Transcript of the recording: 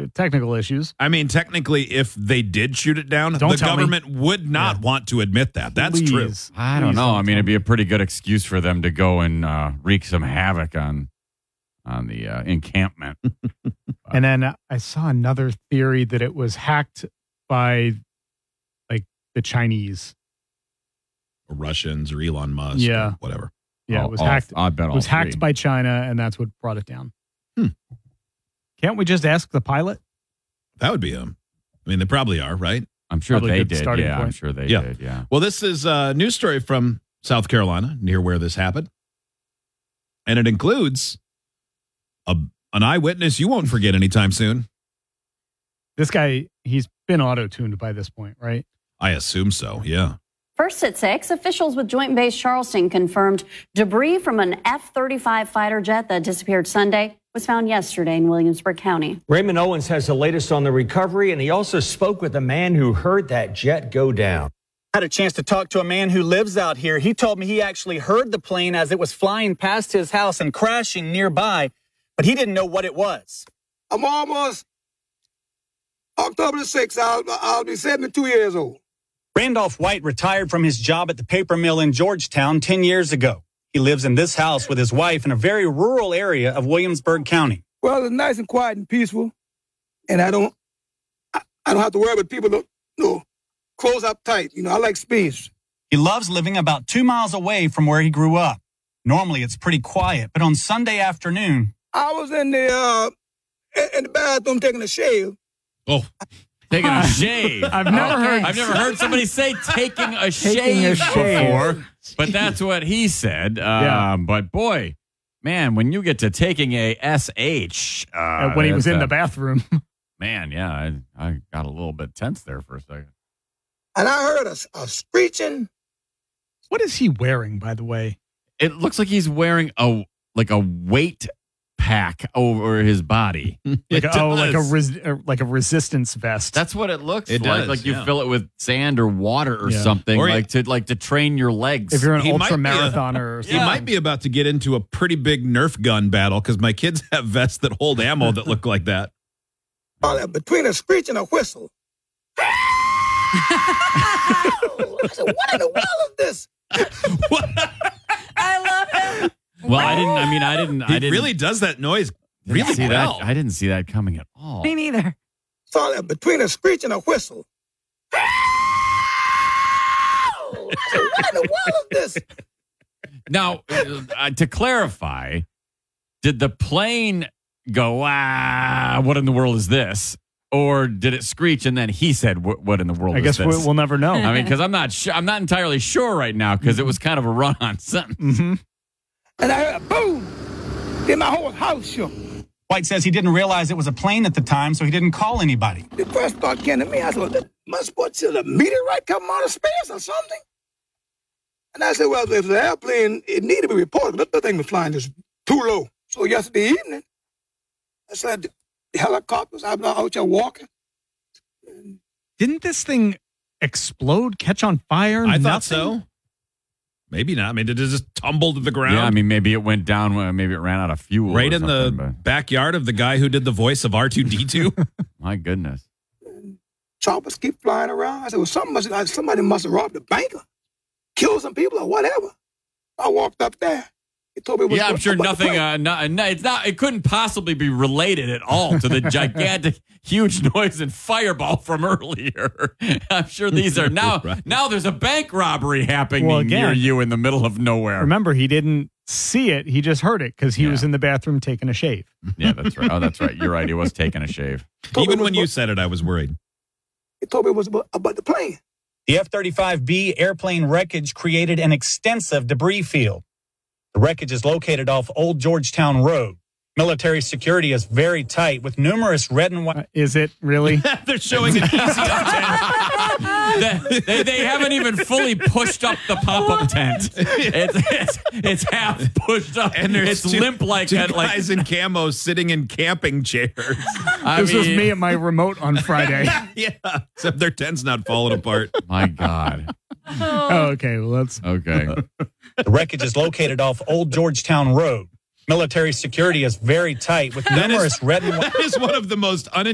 technical issues. I mean, technically, if they did shoot it down, the government would not want to admit that. That's true. I don't know. I mean, it'd be a pretty good excuse for them to go and wreak some havoc on the encampment. And then I saw another theory that it was hacked by like the Chinese. Or Russians or Elon Musk or whatever. Yeah, it was hacked. I bet it was hacked by China, and that's what brought it down. Can't we just ask the pilot? That would be I mean, they probably are, right? I'm sure Probably they good did. starting Yeah, point. I'm sure they did. Yeah. Well, this is a news story from South Carolina, near where this happened. And it includes an eyewitness you won't forget anytime soon. This guy, he's been auto-tuned by this point, right? I assume so, yeah. First at 6, officials with Joint Base Charleston confirmed debris from an F-35 fighter jet that disappeared Sunday was found yesterday in Williamsburg County. Raymond Owens has the latest on the recovery, and he also spoke with a man who heard that jet go down. I had a chance to talk to a man who lives out here. He told me he actually heard the plane as it was flying past his house and crashing nearby, but he didn't know what it was. I'm almost October the 6th. I'll be 72 years old. Randolph White retired from his job at the paper mill in Georgetown 10 years ago. He lives in this house with his wife in a very rural area of Williamsburg County. Well, it's nice and quiet and peaceful, and I don't have to worry about people close up tight. I like space. He loves living about 2 miles away from where he grew up. Normally, it's pretty quiet, but on Sunday afternoon, I was in the bathroom taking a shave. Oh. Taking a shave. I've never heard somebody say taking a shave before, but that's what he said. But boy, man, when you get to taking a SH. When he was in the bathroom. Man, yeah, I got a little bit tense there for a second. And I heard a screeching. What is he wearing, by the way? It looks like he's wearing a weight pack over his body. Like a resistance vest. That's what it looks like. Does, like you fill it with sand or water or something, or to train your legs. If you're an ultra marathoner, or he might be about to get into a pretty big Nerf gun battle because my kids have vests that hold ammo that look like that. Between a screech and a whistle. I said, what in the world is this? I love him. Well, I didn't. He really does that noise really see well. that. I didn't see that coming at all. Me neither. So between a screech and a whistle. I said, what in the world is this? Now, to clarify, did the plane go, what in the world is this? Or did it screech and then he said, what in the world is this? I guess we'll never know. I mean, because I'm not entirely sure right now because it was kind of a run-on sentence. Mm-hmm. And I heard a boom. Then my whole house shook. White says he didn't realize it was a plane at the time, so he didn't call anybody. The first thought came to me, I said, well, that must be a meteorite coming out of space or something. And I said, well, if it's an airplane, it needed to be reported. That thing was flying just too low. So yesterday evening, I said, the helicopters, I was out there walking. Didn't this thing explode, catch on fire? I thought so. Maybe not. I mean, did it just tumble to the ground? Yeah, I mean, maybe it went down. Maybe it ran out of fuel. Right in the backyard of the guy who did the voice of R2-D2? My goodness. Choppers keep flying around. I said, well, somebody must have robbed a banker, killed some people or whatever. I walked up there. He told me it was I'm sure nothing. It's not. It couldn't possibly be related at all to the gigantic, huge noise and fireball from earlier. I'm sure these are now. Right. Now there's a bank robbery happening near you in the middle of nowhere. Remember, he didn't see it; he just heard it because he was in the bathroom taking a shave. Yeah, that's right. Oh, that's right. You're right. He was taking a shave. Even when you said it, I was worried. He told me it was about the plane. The F-35B airplane wreckage created an extensive debris field. The wreckage is located off Old Georgetown Road. Military security is very tight with numerous red and white. Is it really? They're showing an easy tent. They haven't even fully pushed up the pop-up tent. It's half pushed up, and it's limp like two that. Guys in camo sitting in camping chairs. This was me at my remote on Friday. Yeah, except their tent's not falling apart. My God. Oh, okay. Well, that's okay. The wreckage is located off Old Georgetown Road. Military security is very tight with numerous red and white. That is one of the most